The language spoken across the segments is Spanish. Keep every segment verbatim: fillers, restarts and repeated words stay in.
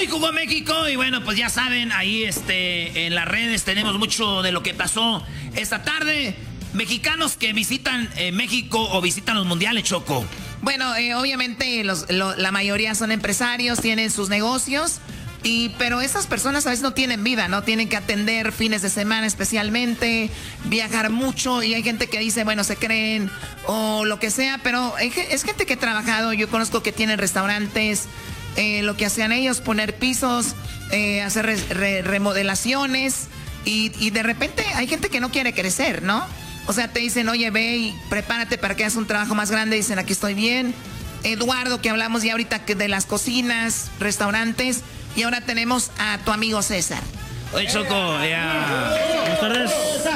Hoy jugó México y bueno, pues ya saben, ahí este, en las redes tenemos mucho de lo que pasó esta tarde. Mexicanos que visitan eh, México o visitan los mundiales, Choco. Bueno, eh, obviamente los, lo, la mayoría son empresarios, tienen sus negocios, y, pero esas personas a veces no tienen vida, ¿no? Tienen que atender fines de semana especialmente, viajar mucho, y hay gente que dice, bueno, se creen o lo que sea, pero es gente que ha trabajado. Yo conozco que tienen restaurantes, eh, lo que hacían ellos, poner pisos, eh, hacer re, re, remodelaciones, y, y de repente hay gente que no quiere crecer, ¿no? O sea, te dicen, oye, ve y prepárate para que hagas un trabajo más grande. Dicen, aquí estoy bien. Eduardo, que hablamos ya ahorita de las cocinas, restaurantes. Y ahora tenemos a tu amigo César. Oye, Choco, ya. Buenas tardes.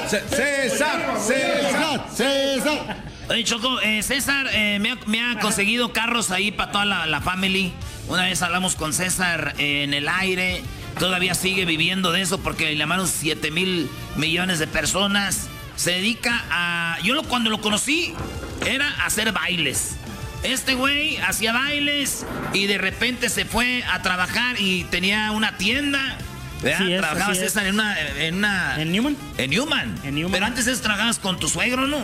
César, César, César. Oye, Choco, eh, César eh, me, ha, me ha conseguido carros ahí para toda la, la family. Una vez hablamos con César eh, en el aire. Todavía sigue viviendo de eso porque le llamaron siete mil millones de personas. Se dedica a... Yo lo, cuando lo conocí era hacer bailes. Este güey hacía bailes y de repente se fue a trabajar y tenía una tienda. Sí es, trabajabas César en una, en una... ¿En Newman? En Newman. En Newman. Pero antes eso trabajabas con tu suegro, ¿no?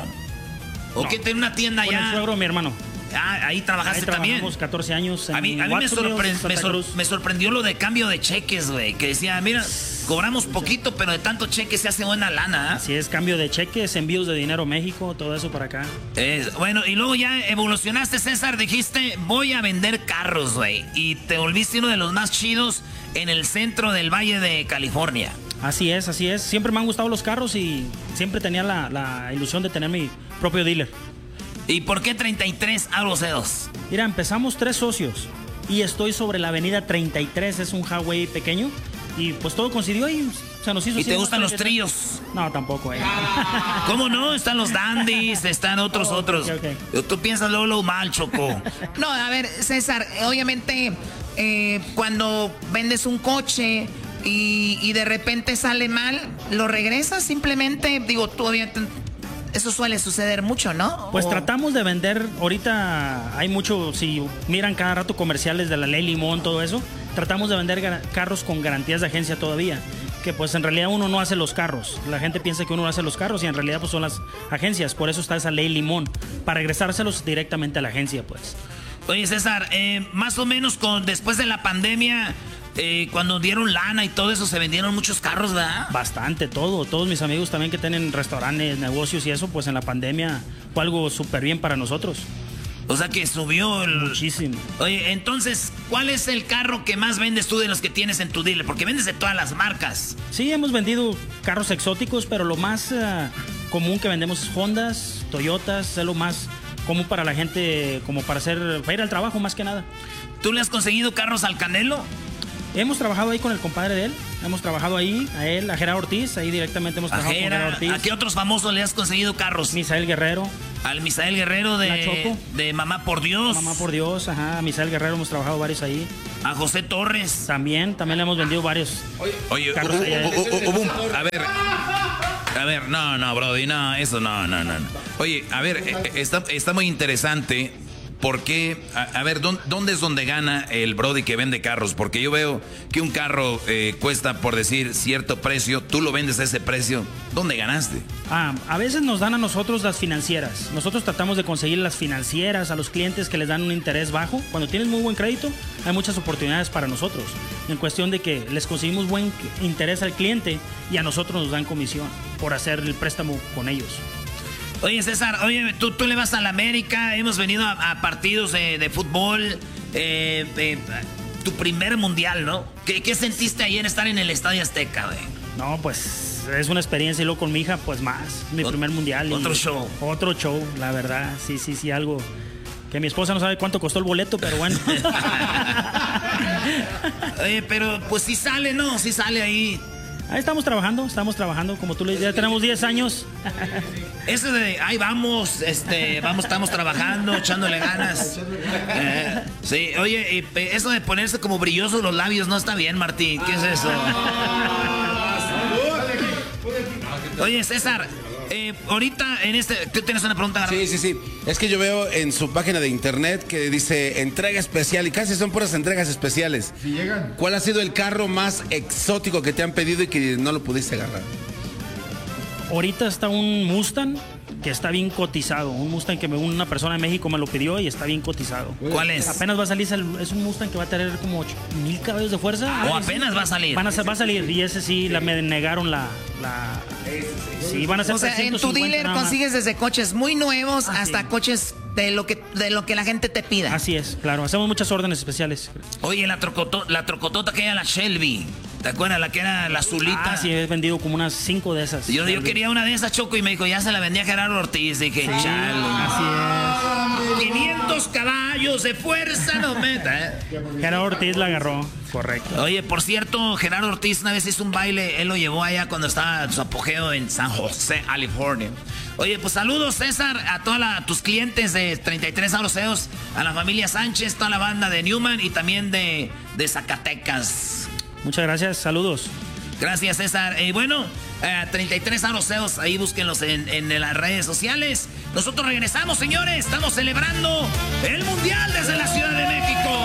¿O no. que tenía una tienda allá? Con el suegro de mi hermano. Ah, ahí trabajaste ahí también. Trabajamos catorce años en A mí, a mí me, sorpre me, sor me sorprendió lo de cambio de cheques, güey. Que decía, mira, cobramos poquito, pero de tanto cheque se hace buena lana. ¿eh? Así es, cambio de cheques, envíos de dinero a México, todo eso para acá. Eh, bueno, y luego ya evolucionaste, César. Dijiste, voy a vender carros, güey. Y te volviste uno de los más chidos en el centro del Valle de California. Así es, así es. Siempre me han gustado los carros y siempre tenía la, la ilusión de tener mi propio dealer. ¿Y por qué treinta y tres Arrocedos? Mira, empezamos tres socios y estoy sobre la avenida treinta y tres, es un highway pequeño y pues todo coincidió y se nos hizo. ¿Y te gustan los tríos? No, tampoco. Eh. ¿Cómo no? Están los dandies, están otros, oh, otros. Okay, okay. Tú piensas luego lo mal, Choco. No, a ver, César, obviamente eh, cuando vendes un coche y, y de repente sale mal, ¿lo regresas simplemente? Digo, tú obviamente... Eso suele suceder mucho, ¿no? Pues o... tratamos de vender, ahorita hay mucho, si miran cada rato comerciales de la ley Limón, todo eso, tratamos de vender carros con garantías de agencia todavía, que pues en realidad uno no hace los carros, la gente piensa que uno hace los carros y en realidad pues son las agencias, por eso está esa ley Limón, para regresárselos directamente a la agencia, pues. Oye, César, eh, más o menos con después de la pandemia... Eh, cuando dieron lana y todo eso, se vendieron muchos carros, ¿verdad? Bastante, todo. Todos mis amigos también que tienen restaurantes, negocios y eso, pues en la pandemia fue algo súper bien para nosotros. O sea que subió el... Muchísimo. Oye, entonces, ¿cuál es el carro que más vendes tú de los que tienes en tu dealer? Porque vendes de todas las marcas. Sí, hemos vendido carros exóticos, pero lo más uh, común que vendemos es Hondas, Toyotas, es lo más común para la gente, como para, hacer, para ir al trabajo más que nada. ¿Tú le has conseguido carros al Canelo? Hemos trabajado ahí con el compadre de él, hemos trabajado ahí, a él, a Gerardo Ortiz, ahí directamente hemos trabajado Jera, con Gerardo Ortiz. ¿A qué otros famosos le has conseguido carros? Misael Guerrero. Al Misael Guerrero de, de Mamá por Dios. Mamá por Dios, ajá, a Misael Guerrero hemos trabajado varios ahí. A José Torres. También, también le hemos vendido varios. Oye, oye carros hubo, allá. hubo, hubo, hubo un, a ver, a ver, no, no, Brody, no, eso no, no, no. Oye, a ver, está, está muy interesante. ¿Por qué? A, a ver, ¿dónde, ¿dónde es donde gana el Brody que vende carros? Porque yo veo que un carro eh, cuesta, por decir, cierto precio. Tú lo vendes a ese precio. ¿Dónde ganaste? Ah, a veces nos dan a nosotros las financieras. Nosotros tratamos de conseguir las financieras a los clientes que les dan un interés bajo. Cuando tienes muy buen crédito, hay muchas oportunidades para nosotros. En cuestión de que les conseguimos buen interés al cliente y a nosotros nos dan comisión por hacer el préstamo con ellos. Oye, César, oye, tú, tú le vas a la América, hemos venido a, a partidos de, de fútbol, eh, eh, tu primer mundial, ¿no? ¿Qué, qué sentiste ayer estar en el Estadio Azteca, güey? No, pues es una experiencia y luego con mi hija, pues más, mi o, primer mundial. Otro y, show. Otro show, la verdad, sí, sí, sí, algo que mi esposa no sabe cuánto costó el boleto, pero bueno. Oye, pero pues sí sale, ¿no? Sí sale ahí. Ahí estamos trabajando, estamos trabajando, como tú le dices, ya tenemos diez años. Eso de, ahí vamos, este, vamos, estamos trabajando, echándole ganas. Eh, sí, oye, eso de ponerse como brillosos los labios no está bien, Martín. ¿Qué es eso? Oye, César, Eh, ahorita en este, ¿tú tienes una pregunta? Sí, sí, sí. Es que yo veo en su página de internet que dice entrega especial y casi son puras entregas especiales. Si llegan. ¿Cuál ha sido el carro más exótico que te han pedido y que no lo pudiste agarrar? Ahorita está un Mustang que está bien cotizado. Un Mustang que me, una persona de México me lo pidió y está bien cotizado. ¿Cuál es? Apenas va a salir, es un Mustang que va a tener como ocho mil caballos de fuerza. ¿O apenas va a salir? Van a, va a salir y ese sí, la, me negaron la... la sí, van a ser O sea, en tu dealer consigues desde coches muy nuevos ah, hasta sí. coches de lo que de lo que la gente te pida. Así es, claro. Hacemos muchas órdenes especiales. Oye, la, trocoto, la trocotota que era la Shelby. ¿Te acuerdas? La que era la azulita. Ah, sí, he vendido como unas cinco de esas. Yo, yo quería una de esas, Choco, y me dijo, ya se la vendía a Gerardo Ortiz. Dije, sí, chalo. Así es. quinientos caballos de fuerza, no meta. ¿eh? Gerardo Ortiz la agarró, correcto. Oye, por cierto, Gerardo Ortiz una vez hizo un baile, él lo llevó allá cuando estaba en su apogeo en San José, California. Oye, pues saludos, César, a todos tus clientes de treinta y tres Sauroseos, a la familia Sánchez, toda la banda de Newman y también de, de Zacatecas. Muchas gracias, saludos. Gracias, César. Y eh, bueno, eh, treinta y tres Sauroseos, ahí búsquenlos en, en las redes sociales. Nosotros regresamos, señores, estamos celebrando el Mundial desde la Ciudad de México.